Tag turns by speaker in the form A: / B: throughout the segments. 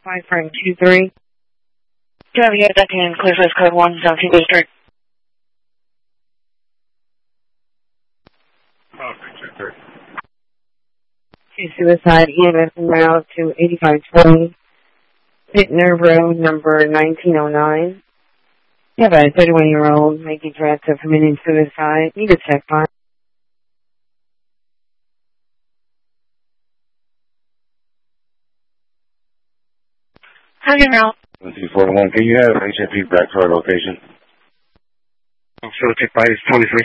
A: 5523.
B: Caveat that can clear first code 1, Southeast District.
A: Two suicide, EMS en route to 8520. Bittner Road, number 1909. You have a 31-year-old making threats of committing suicide. Need a check on.
B: How do you know?
C: 241, can you have HMP back to our location?
D: So take by 23.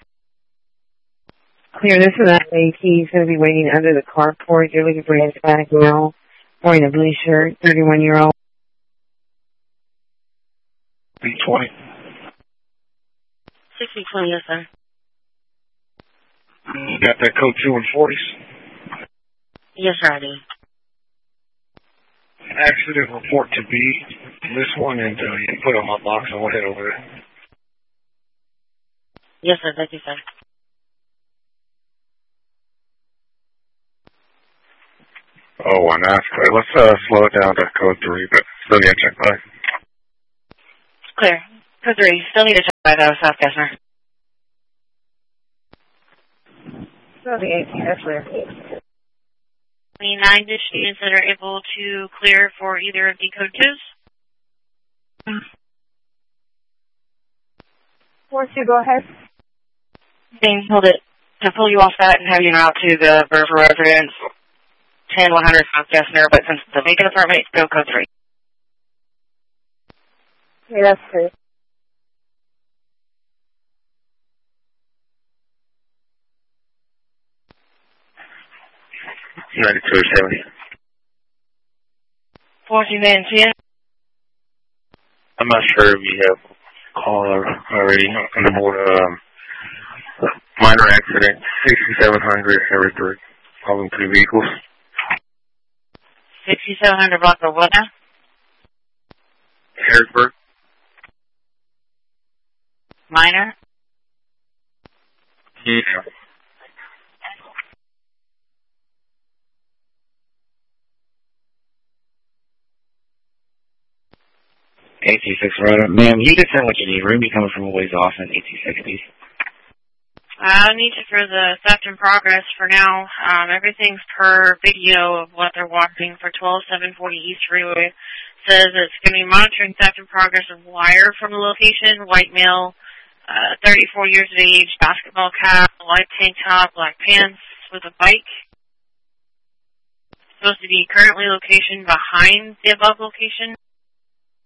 A: Clear, this is that lady. He's going to be waiting under the carport. You're looking for a Hispanic male wearing a blue shirt, 31-year-old.
D: B20.
B: 6020, yes, sir.
D: You got that code 2 and 40s?
B: Yes, sir, I do.
D: Accident report to be this one, and you can put it on my box and we'll head over there.
B: Yes, sir, thank you, sir.
C: Oh, one, that's clear. Let's slow it down to code 3, but still get checked by.
B: Clear. Code 3, still need to check by though, South Kessner.
A: So the 18, that's clear.
B: 29 students that are able to clear for either of the code 2s.
A: 42, go ahead.
B: Being told it to pull you off that and have you out to the Berger residence, 10100 South Kessner, but since it's a vacant apartment, go code 3.
A: Okay, that's clear.
C: United 270.
B: 14 man here.
C: I'm not sure if you have a caller already on the board. Minor accident, 6700 Harrisburg, involving 3 vehicles.
B: 6700 block of what now?
C: Harrisburg.
B: Minor?
C: Yeah.
E: AT6 Rider. Ma'am, you just sound like you need room. You coming from a ways off in AT60.
B: I need you for the theft in progress for now. Everything's per video of what they're watching for 12740 East Freeway. Says it's going to be monitoring theft in progress of wire from the location. White male, 34 years of age, basketball cap, white tank top, black pants with a bike. Supposed to be currently location behind the above location.